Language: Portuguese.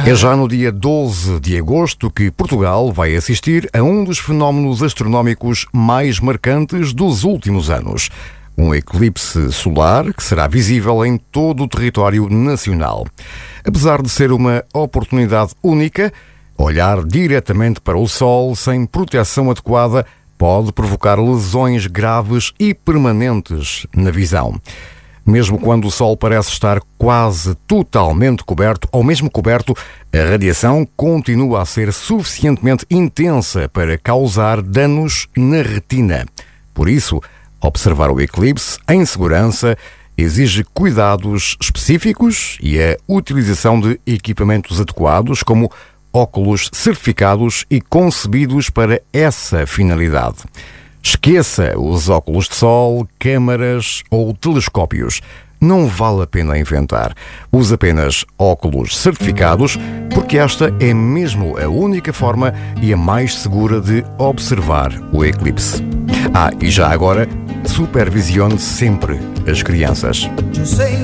É já no dia 12 de agosto que Portugal vai assistir a um dos fenómenos astronómicos mais marcantes dos últimos anos. Um eclipse solar que será visível em todo o território nacional. Apesar de ser uma oportunidade única, olhar diretamente para o Sol sem proteção adequada pode provocar lesões graves e permanentes na visão. Mesmo quando o Sol parece estar quase totalmente coberto, ou mesmo coberto, a radiação continua a ser suficientemente intensa para causar danos na retina. Por isso, observar o eclipse em segurança exige cuidados específicos e a utilização de equipamentos adequados, como óculos certificados e concebidos para essa finalidade. Esqueça os óculos de sol, câmaras ou telescópios. Não vale a pena inventar. Use apenas óculos certificados, porque esta é mesmo a única forma e a mais segura de observar o eclipse. E já agora, supervisione sempre as crianças. Yo sé